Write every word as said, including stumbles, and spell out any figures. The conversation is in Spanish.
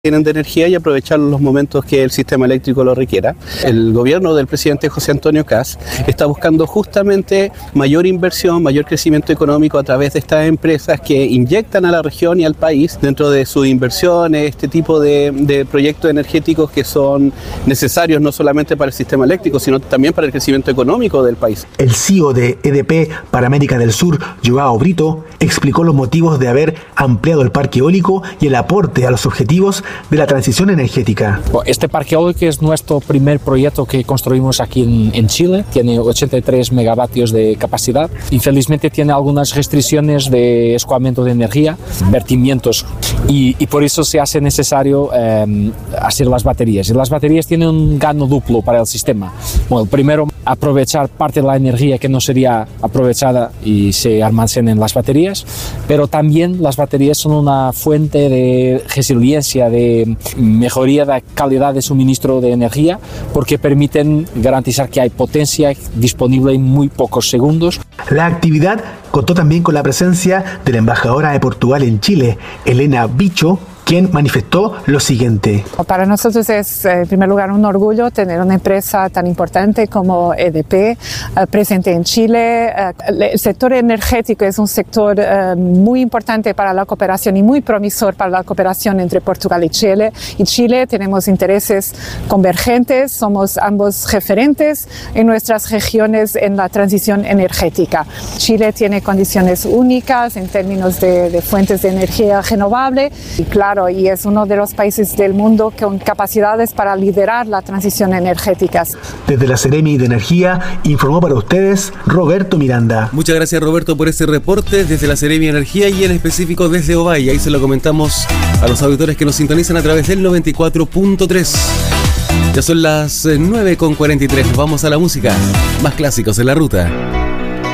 tienen de energía y aprovechar los momentos que el sistema eléctrico lo requiera. El gobierno del presidente José Antonio Kast está buscando justamente mayor inversión, mayor crecimiento económico a través de estas empresas que inyectan a la región y al país dentro de sus inversiones, este tipo de, de proyectos energéticos que son necesarios no solamente para el sistema eléctrico, sino también para el crecimiento económico del país. El C E O de E D P para América del Sur, Joao Brito, explicó los motivos de haber ampliado el parque eólico y el aporte a los objetivos de la transición energética. Este parque eólico es nuestro primer proyecto que construimos aquí en, en Chile, tiene ochenta y tres megavatios de capacidad. Infelizmente tiene algunas restricciones de escoamiento de energía, vertimientos, y, y por eso se hace necesario eh, hacer las baterías. Y las baterías tienen un gano duplo para el sistema. Bueno, el primero, aprovechar parte de la energía que no sería aprovechada y se almacena en las baterías, pero también las baterías son una fuente de resiliencia, de mejoría de la calidad de suministro de energía, porque permiten garantizar que hay potencia disponible en muy pocos segundos. La actividad contó también con la presencia de la embajadora de Portugal en Chile, Helena Bicho, quien manifestó lo siguiente. Para nosotros es, en primer lugar, un orgullo tener una empresa tan importante como E D P uh, presente en Chile. Uh, el sector energético es un sector uh, muy importante para la cooperación y muy promisor para la cooperación entre Portugal y Chile. Y Chile tenemos intereses convergentes, somos ambos referentes en nuestras regiones en la transición energética. Chile tiene condiciones únicas en términos de, de fuentes de energía renovable y claro, y es uno de los países del mundo con capacidades para liderar la transición energética. Desde la Seremi de Energía informó para ustedes Roberto Miranda. Muchas gracias, Roberto, por este reporte desde la Seremi de Energía y en específico desde Ovalle. Ahí se lo comentamos a los auditores que nos sintonizan a través del noventa y cuatro punto tres. Ya son las nueve con cuarenta y tres. Vamos a la música. Más clásicos en la ruta.